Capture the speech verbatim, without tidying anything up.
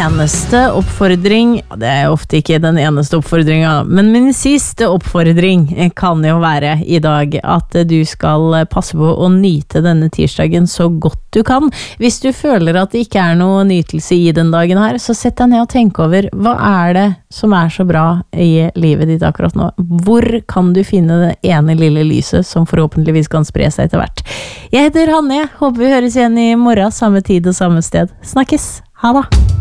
eneste oppfordring, det er ofte ikke den eneste oppfordringen, men min siste oppfordring kan jo være i dag at du skal passe på å nyte denne tirsdagen så godt du kan. Hvis du føler at det ikke er noe nytelse i den dagen her, så sett deg ned og tenk over, hva er det som er så bra i livet ditt akkurat nå? Hvor kan du finne det ene lille lyset som forhåpentligvis kan spre seg etter hvert? Jeg heter Hanne, håper vi høres igjen i morgen, samme tid og samme sted. Snakkes, ha det!